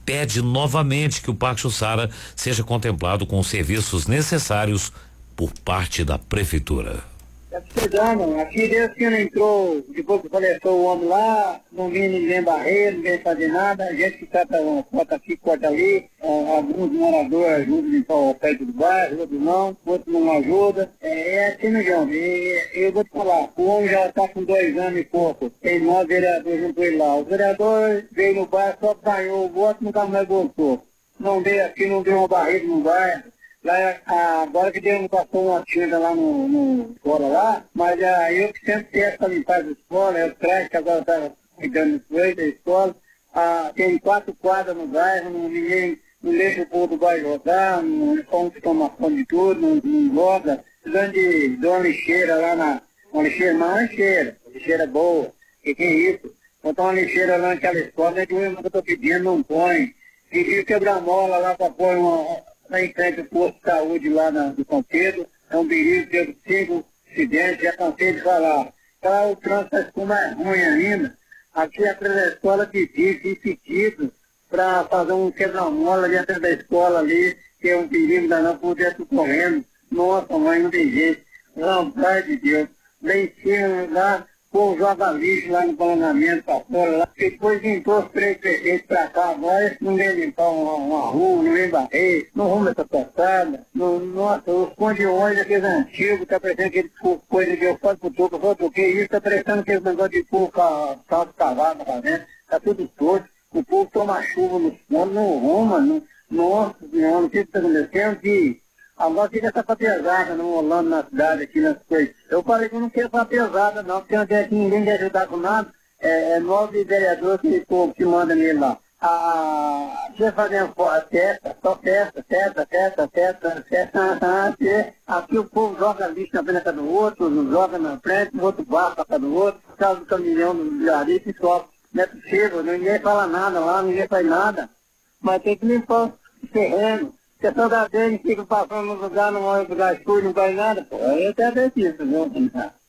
pede novamente que o Parque Jussara seja contemplado com os serviços necessários por parte da prefeitura. Tá precisando, aqui desde que não entrou, depois que faleceu o homem lá, não vinha ninguém barrer, ninguém fazer nada, a gente que trata uma corta aqui, corta ali, alguns moradores ajudam a limpar o pé do bairro, outros não, outros não ajudam, é assim mesmo, e eu vou te falar, o homem já está com 2 anos e pouco, tem 9 vereadores junto ele lá, o vereador veio no bairro, só ganhou o voto, nunca mais voltou, não deu aqui, não deu uma barreira no bairro. Lá, agora que deu, passou uma tinta lá no escola lá, mas eu que sempre peço para limpar as escolas, eu trago que agora está cuidando da escola, tem 4 quadras no bairro, ninguém não deixa o povo do bairro jogar, não toma conta de tudo, não joga, precisando de uma lixeira lá uma lixeira boa, que é isso? Botar uma lixeira lá naquela escola, não é de uma que eu estou pedindo, não põe, pediu quebra-mola lá para pôr lá em frente do posto de saúde lá do São Pedro, é um perigo, teve 5 acidentes, já cansei de falar. Então o trânsito ficou mais ruim ainda. Aqui atrás da escola pedido para fazer um quebra-mola ali atrás da escola ali, que é um perigo da não poder correndo. Nossa, mãe, não tem jeito. Pelo amor de Deus. Lá em cima, lá, o povo joga lixo lá no balonamento para fora, lá. Depois entrou os 3 prefeitos para cá, agora não vem limpar uma rua, não vem barrer, não arruma essa passada. Nossa, os condições aqueles antigos, tá parecendo aquele coisa que eu falo pro Tuca, o que isso, tá parecendo aquele negócio de pôr calço cavado pra dentro, tá tudo torto. O povo toma chuva no chão, não arruma, nossa senhora, não sei o que tá acontecendo, que agora fica essa papelada não rolando na cidade aqui nas coisas. Eu falei que eu não quero papelada não, porque não tem aqui ninguém de ajudar com nada. 9 vereadores que manda nele lá. Deixa eu fazer uma festa, só festa. Aqui o povo joga lixo na frente do outro, não joga na frente, o outro barra para do outro, por causa do caminhão do vilarejo e sobe. Não é possível, ninguém fala nada lá, ninguém faz nada. Mas tem que limpar o terreno. Se a soldadinha fica passando no lugar, não vai lugar escuro, não vai nada, pô. Aí até desse isso, viu?